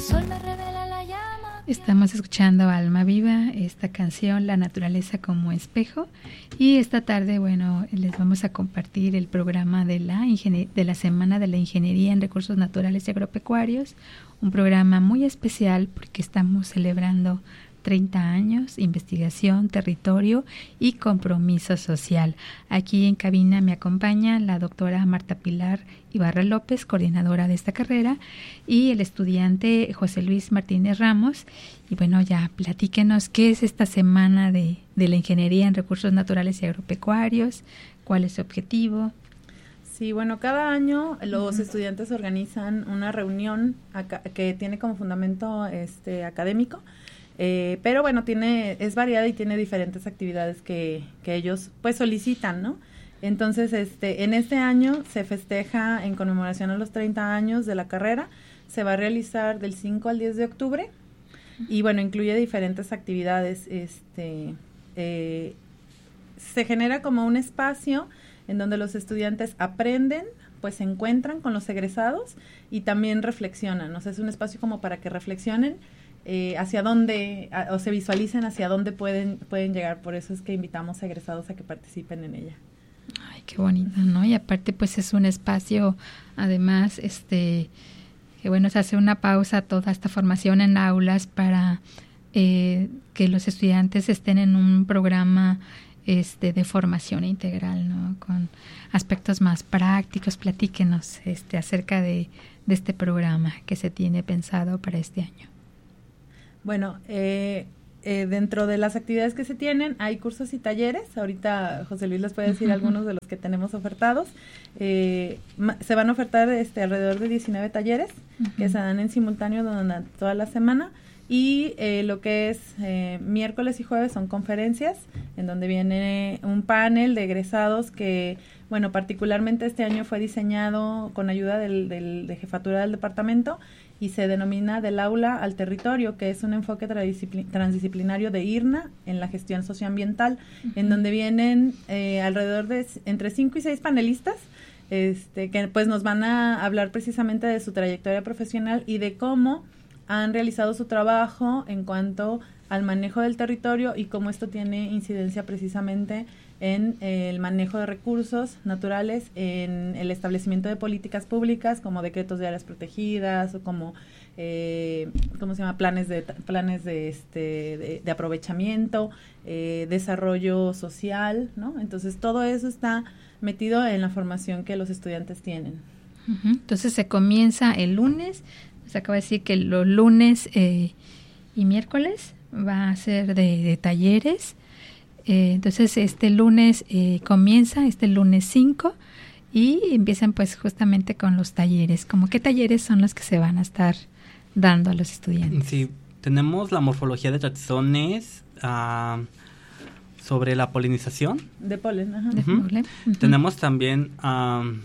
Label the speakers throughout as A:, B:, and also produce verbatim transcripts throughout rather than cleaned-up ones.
A: sol me revela la llama.
B: Estamos escuchando Alma Viva, esta canción, La naturaleza como espejo. Y esta tarde, bueno, les vamos a compartir el programa de la, ingenier- de la Semana de la Ingeniería en Recursos Naturales y Agropecuarios. Un programa muy especial porque estamos celebrando treinta años, investigación, territorio y compromiso social. Aquí en cabina me acompaña la doctora Marta Pilar Ibarra López, coordinadora de esta carrera, y el estudiante José Luis Martínez Ramos. Y bueno, ya platíquenos qué es esta Semana de, de la Ingeniería en Recursos Naturales y Agropecuarios, cuál es su objetivo.
C: Sí, bueno, cada año los uh-huh. estudiantes organizan una reunión acá, que tiene como fundamento este académico. Eh, pero bueno, tiene es variada y tiene diferentes actividades que, que ellos pues solicitan, ¿no? Entonces, este en este año se festeja en conmemoración a los treinta años de la carrera. Se va a realizar del cinco al diez de octubre y bueno, incluye diferentes actividades. Este eh, se genera como un espacio en donde los estudiantes aprenden, pues se encuentran con los egresados y también reflexionan. O sea, es un espacio como para que reflexionen Eh, hacia dónde, a, o se visualicen hacia dónde pueden pueden llegar. Por eso es que invitamos a egresados a que participen en ella.
B: Ay, qué bonito, ¿no? Y aparte, pues es un espacio, además, este, que bueno, se hace una pausa a toda esta formación en aulas para eh, que los estudiantes estén en un programa este de formación integral, ¿no? Con aspectos más prácticos. Platíquenos este acerca de, de este programa que se tiene pensado para este año.
C: Bueno, eh, eh, dentro de las actividades que se tienen hay cursos y talleres. Ahorita José Luis les puede decir uh-huh. algunos de los que tenemos ofertados. Eh, ma- se van a ofertar este alrededor de diecinueve talleres uh-huh. que se dan en simultáneo durante toda la semana. Y eh, lo que es eh, miércoles y jueves son conferencias en donde viene un panel de egresados que, bueno, particularmente este año fue diseñado con ayuda del, del, de jefatura del departamento y se denomina Del aula al territorio, que es un enfoque transdiscipl- transdisciplinario de I R N A en la gestión socioambiental, uh-huh. en donde vienen eh, alrededor de entre cinco y seis panelistas este, que pues nos van a hablar precisamente de su trayectoria profesional y de cómo han realizado su trabajo en cuanto al manejo del territorio y cómo esto tiene incidencia precisamente en eh, el manejo de recursos naturales, en el establecimiento de políticas públicas como decretos de áreas protegidas o como eh, ¿cómo se llama? planes de planes de este de, de aprovechamiento, eh, desarrollo social, ¿no? Entonces todo eso está metido en la formación que los estudiantes tienen.
B: Uh-huh. Entonces se comienza el lunes. Se acaba de decir que los lunes eh, y miércoles va a ser de, de talleres. Eh, entonces este lunes eh, comienza, este lunes cinco, y empiezan pues justamente con los talleres. ¿Cómo qué talleres son los que se van a estar dando a los estudiantes?
D: Sí, tenemos la morfología de taxones, uh, sobre la polinización.
C: De polen, ajá.
B: De
D: Uh-huh.
B: polen. Uh-huh.
D: Tenemos también um,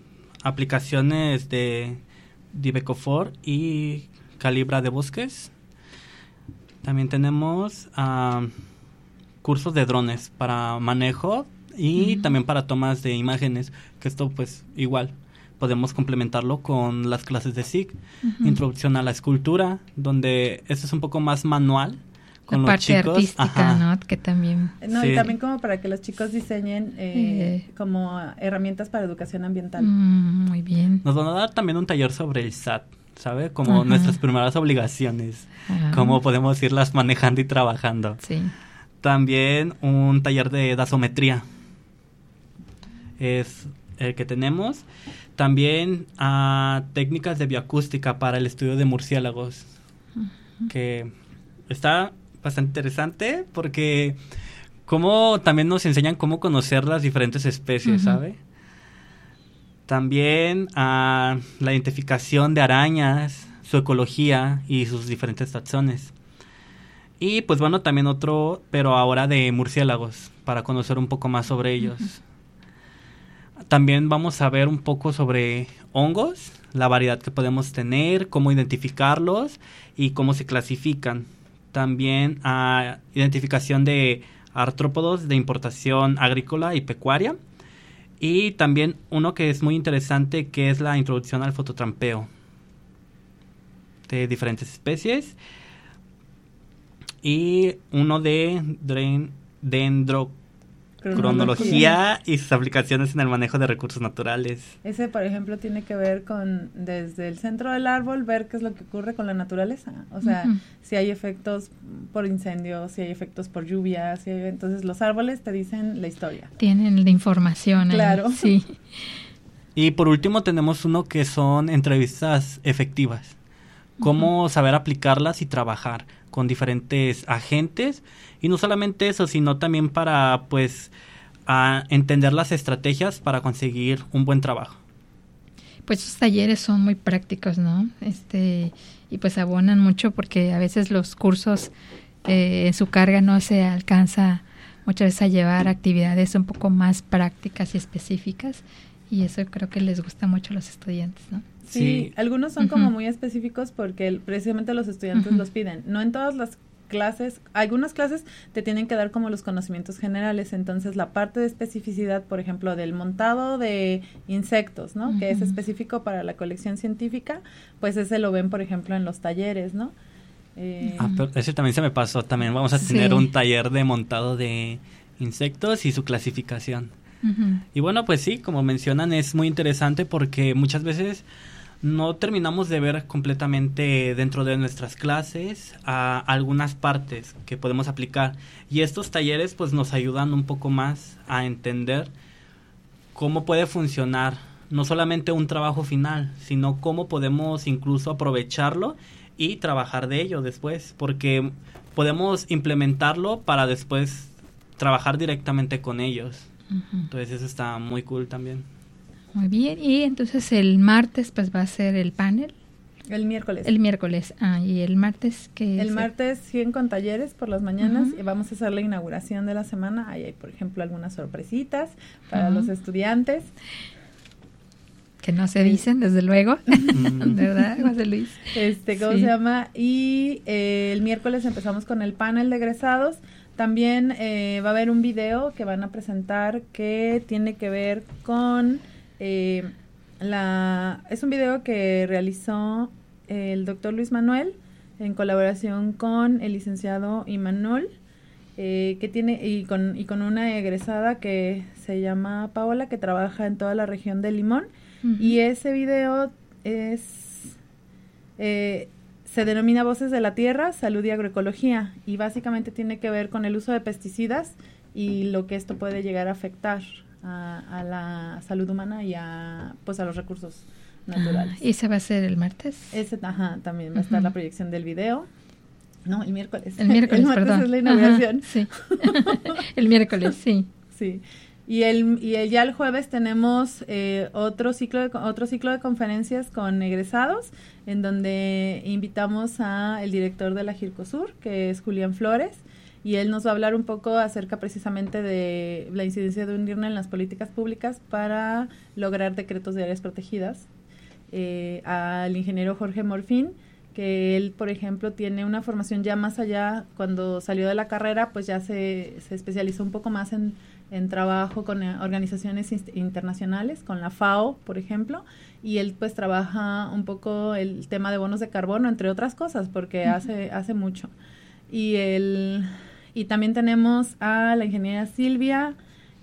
D: aplicaciones de Dibecofor y Calibra de bosques. También tenemos uh, cursos de drones para manejo y uh-huh. también para tomas de imágenes, que esto pues igual podemos complementarlo con las clases de S I C, uh-huh. Introducción a la escultura, donde esto es un poco más manual con
B: la
D: los
B: parte
D: chicos.
B: artística,
D: Ajá.
B: ¿no? Que también
C: no
D: sí.
C: y también como para que los chicos diseñen eh, eh. como herramientas para educación ambiental.
B: Mm, muy bien.
D: Nos van a dar también un taller sobre el S A T, ¿sabe? Como
B: Ajá.
D: nuestras primeras obligaciones, Ajá. cómo podemos irlas manejando y trabajando.
B: Sí.
D: También un taller de dasometría es el que tenemos. También uh, técnicas de bioacústica para el estudio de murciélagos, uh-huh. que está bastante interesante porque como también nos enseñan cómo conocer las diferentes especies, uh-huh. ¿sabe? También uh, la identificación de arañas, su ecología y sus diferentes taxones. Y pues bueno, también otro, pero ahora de murciélagos, para conocer un poco más sobre ellos. Uh-huh. También vamos a ver un poco sobre hongos, la variedad que podemos tener, cómo identificarlos y cómo se clasifican. También a uh, identificación de artrópodos de importación agrícola y pecuaria. Y también uno que es muy interesante, que es la introducción al fototrampeo. de diferentes especies. Y uno de dren, dendro cronología y sus aplicaciones en el manejo de recursos naturales.
C: Ese, por ejemplo, tiene que ver con desde el centro del árbol, ver qué es lo que ocurre con la naturaleza. O sea, uh-huh. si hay efectos por incendios, si hay efectos por lluvia, si hay, entonces los árboles te dicen la historia.
B: Tienen la información.
C: Claro.
B: Ahí. Sí.
D: Y por último tenemos uno que son entrevistas efectivas. Cómo uh-huh. saber aplicarlas y trabajar con diferentes agentes. Y no solamente eso, sino también para, pues, a entender las estrategias para conseguir un buen trabajo.
B: Pues esos talleres son muy prácticos, ¿no? Este, y pues abonan mucho porque a veces los cursos, eh, en su carga no se alcanza muchas veces a llevar actividades un poco más prácticas y específicas. Y eso creo que les gusta mucho a los estudiantes, ¿no?
C: Sí,
D: sí.
C: Algunos son uh-huh. como muy específicos porque el, precisamente los estudiantes uh-huh. los piden. No en todas las clases, algunas clases te tienen que dar como los conocimientos generales, entonces la parte de especificidad, por ejemplo, del montado de insectos, ¿no? Uh-huh. Que es específico para la colección científica, pues ese lo ven, por ejemplo, en los talleres, ¿no? Eh,
D: ah, pero ese también se me pasó, también vamos a tener sí. un taller de montado de insectos y su clasificación. Uh-huh. Y bueno, pues sí, como mencionan, es muy interesante porque muchas veces no terminamos de ver completamente dentro de nuestras clases a algunas partes que podemos aplicar. Y estos talleres pues nos ayudan un poco más a entender cómo puede funcionar no solamente un trabajo final, sino cómo podemos incluso aprovecharlo y trabajar de ello después, porque podemos implementarlo para después trabajar directamente con ellos. Uh-huh. Entonces eso está muy cool también.
B: Muy bien, y entonces el martes pues va a ser el panel.
C: El miércoles.
B: El miércoles, ah, y el martes que
C: El martes siguen con talleres por las mañanas uh-huh. y vamos a hacer la inauguración de la semana. Ahí hay, por ejemplo, algunas sorpresitas para uh-huh. los estudiantes.
B: Que no se dicen, desde luego, uh-huh. ¿verdad, José Luis?
C: Este, ¿cómo sí. se llama? Y eh, el miércoles empezamos con el panel de egresados. También eh, va a haber un video que van a presentar que tiene que ver con... Eh, la es un video que realizó el doctor Luis Manuel en colaboración con el licenciado Imanol, eh, que tiene y con y con una egresada que se llama Paola, que trabaja en toda la región de Limón. Uh-huh. Y ese video es eh, se denomina Voces de la Tierra, Salud y Agroecología, y básicamente tiene que ver con el uso de pesticidas y lo que esto puede llegar a afectar A, a la salud humana y a pues a los recursos naturales.
B: Ah, ¿y ese va a ser el martes?
C: Ese, ajá, también va a estar uh-huh. la proyección del video. No, el miércoles.
B: El miércoles,
C: el martes
B: perdón.
C: Es la inauguración.
B: Ajá, sí. El miércoles, sí.
C: Sí. Y el y el, ya el jueves tenemos eh, otro ciclo de otro ciclo de conferencias con egresados, en donde invitamos a el director de la Jircosur, que es Julián Flores. Y él nos va a hablar un poco acerca precisamente de la incidencia de un I R N A en las políticas públicas para lograr decretos de áreas protegidas. Eh, al ingeniero Jorge Morfín, que él, por ejemplo, tiene una formación ya más allá. Cuando salió de la carrera, pues ya se, se especializó un poco más en, en trabajo con organizaciones inst- internacionales, con la FAO, por ejemplo, y él pues trabaja un poco el tema de bonos de carbono, entre otras cosas, porque uh-huh. hace, hace mucho. Y el... Y también tenemos a la ingeniera Silvia,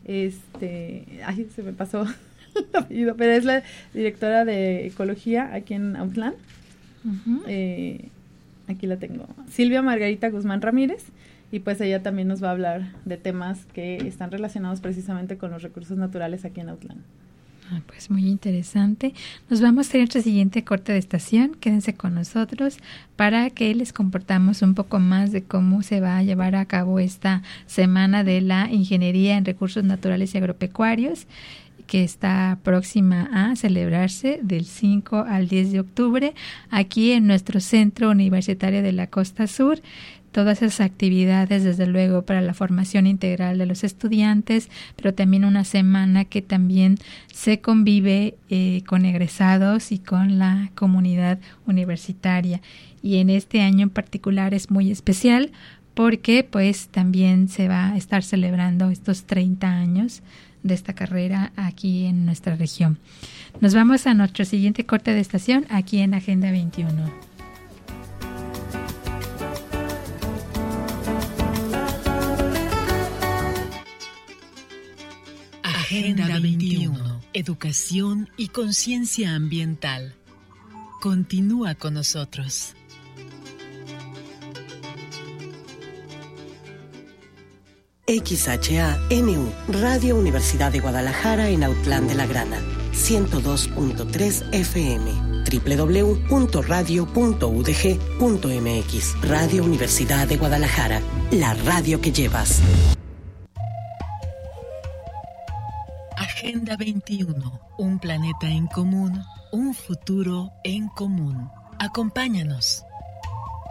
C: este, ay, se me pasó el apellido, pero es la directora de ecología aquí en Autlán. Uh-huh. Eh, aquí la tengo. Silvia Margarita Guzmán Ramírez, y pues ella también nos va a hablar de temas que están relacionados precisamente con los recursos naturales aquí en Autlán.
B: Ah, pues muy interesante. Nos vamos a ir a nuestro siguiente corte de estación. Quédense con nosotros para que les compartamos un poco más de cómo se va a llevar a cabo esta semana de la Ingeniería en Recursos Naturales y Agropecuarios, que está próxima a celebrarse del cinco al diez de octubre aquí en nuestro Centro Universitario de la Costa Sur. Todas esas actividades, desde luego, para la formación integral de los estudiantes, pero también una semana que también se convive eh, con egresados y con la comunidad universitaria. Y en este año en particular es muy especial porque pues también se va a estar celebrando estos treinta años de esta carrera aquí en nuestra región. Nos vamos a nuestro siguiente corte de estación aquí en Agenda veintiuno.
E: Agenda veintiuno. Educación y conciencia ambiental. Continúa con nosotros.
F: X H A N U, Radio Universidad de Guadalajara en Autlán de la Grana, ciento dos punto tres F M, doble u doble u doble u punto radio punto u d g punto m x. Radio Universidad de Guadalajara, la radio que llevas.
E: Agenda veintiuno, un planeta en común, un futuro en común. Acompáñanos.